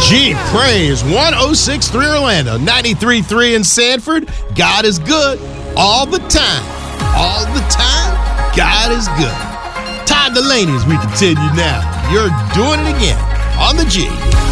G Praise 106.3 Orlando, 93.3 in Sanford. God is good all the time. All the time, God is good. Todd Delaney as we continue now. You're doing it again on the G.